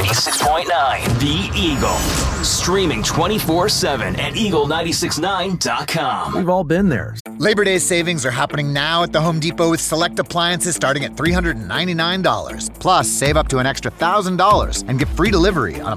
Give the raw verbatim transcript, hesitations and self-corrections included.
ninety-six point nine The Eagle. Streaming twenty-four seven at eagle nine six nine dot com. We've all been there. Labor Day savings are happening now at the Home Depot with select appliances starting at three hundred ninety-nine dollars. Plus, save up to an extra one thousand dollars and get free delivery on